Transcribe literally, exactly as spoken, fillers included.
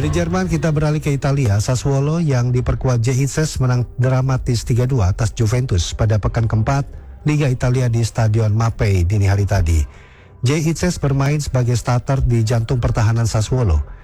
Dari Jerman kita beralih ke Italia. Sassuolo yang diperkuat Jeices menang dramatis tiga dua atas Juventus pada pekan keempat Liga Italia di Stadion Mapei dini hari tadi. Jeices bermain sebagai starter di jantung pertahanan Sassuolo.